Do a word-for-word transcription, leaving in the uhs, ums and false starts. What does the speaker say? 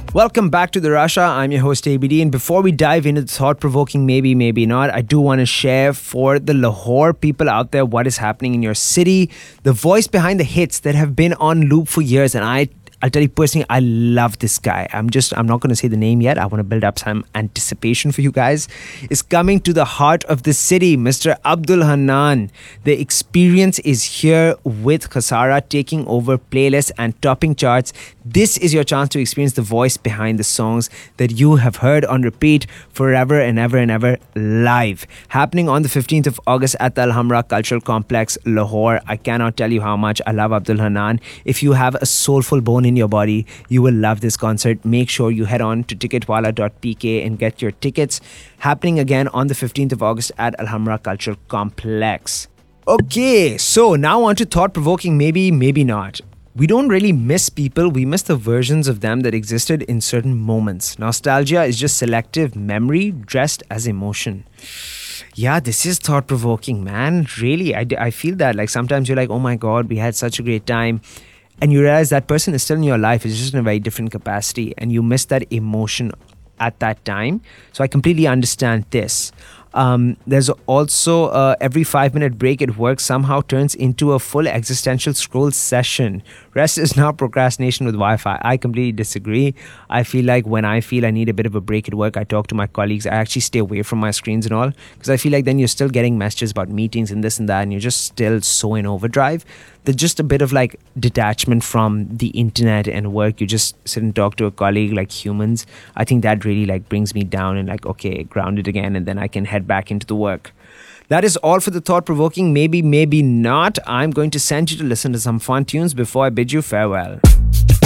Welcome back to The Russia. I'm your host A B D, and before we dive into the thought-provoking maybe, maybe not, I do want to share for the Lahore people out there what is happening in your city, the voice behind the hits that have been on loop for years, and I I'll tell you personally, I love this guy. I'm just, I'm not going to say the name yet. I want to build up some anticipation for you guys. Is coming to the heart of the city, Mister Abdul Hannan. The experience is here with Khasara taking over playlists and topping charts. This is your chance to experience the voice behind the songs that you have heard on repeat forever and ever and ever live. Happening on the fifteenth of August at the Alhambra Cultural Complex, Lahore. I cannot tell you how much I love Abdul Hannan. If you have a soulful bone in your body, you will love this concert. Make sure you head on to ticketwala dot p k and get your tickets. Happening again on the fifteenth of August at Alhambra Cultural Complex. Okay, so now on to thought-provoking maybe, maybe not. We don't really miss people, we miss the versions of them that existed in certain moments. Nostalgia is just selective memory dressed as emotion. Yeah, this is thought-provoking, man. Really, I, I feel that. Like sometimes you're like, oh my god, we had such a great time. And you realize that person is still in your life, it's just in a very different capacity, and you miss that emotion at that time. So I completely understand this. Um, there's also uh, every five minute break at work somehow turns into a full existential scroll session. Rest is not procrastination with Wi-Fi. I completely disagree. I feel like when I feel I need a bit of a break at work, I talk to my colleagues. I actually stay away from my screens and all, because I feel like then you're still getting messages about meetings and this and that, and you're just still so in overdrive. There's just a bit of like detachment from the internet and work. You just sit and talk to a colleague like humans. I think that really like brings me down and like, okay, grounded again, and then I can head back into the work. That is all for the thought-provoking maybe, maybe not. I'm going to send you to listen to some fun tunes before I bid you farewell.